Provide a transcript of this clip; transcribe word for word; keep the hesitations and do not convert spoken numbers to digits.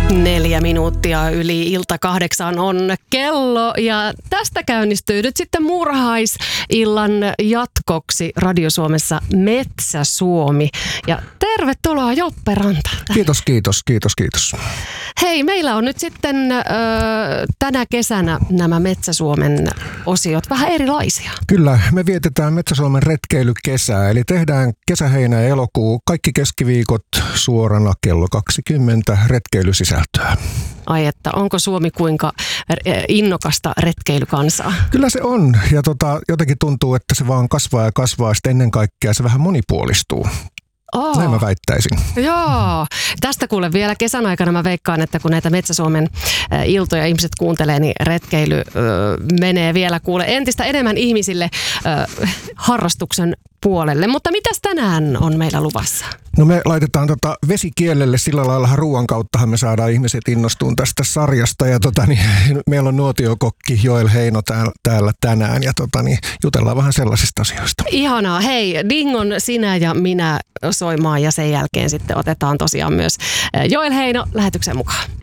Neljä minuuttia yli ilta kahdeksan on kello ja tästä käynnistyy nyt sitten Murhaisillan jatkoksi Radio Suomessa Metsä Suomi. Ja tervetuloa Joppe Ranta. Kiitos, kiitos, kiitos, kiitos. Hei, meillä on nyt sitten ö, tänä kesänä nämä Metsä Suomen osiot vähän erilaisia. Kyllä, me vietetään Metsä Suomen retkeilykesää, eli tehdään kesä, heinä ja elokuu kaikki keskiviikot suorana kello kaksikymmentä retkeilysisältöä. Ai että, onko Suomi kuinka innokasta retkeilykansaa? Kyllä se on, ja tota, jotenkin tuntuu, että se vaan kasvaa ja kasvaa, sitten ennen kaikkea se vähän monipuolistuu. Oh. Näin mä väittäisin. Joo. Tästä kuule vielä kesän aikana mä veikkaan, että kun näitä Metsä Suomen iltoja ihmiset kuuntelee, niin retkeily ö, menee vielä kuule entistä enemmän ihmisille ö, harrastuksen puolelle. Mutta mitäs tänään on meillä luvassa? No me laitetaan tota vesikielelle, sillä lailla ruoan kauttahan me saadaan ihmiset innostuun tästä sarjasta. Ja tota, niin, meillä on nuotiokokki Joel Heino täällä, täällä tänään ja tota, niin, jutellaan vähän sellaisista asioista. Ihanaa. Hei, Dingon sinä ja minä soimaan ja sen jälkeen sitten otetaan tosiaan myös Joel Heino lähetyksen mukaan.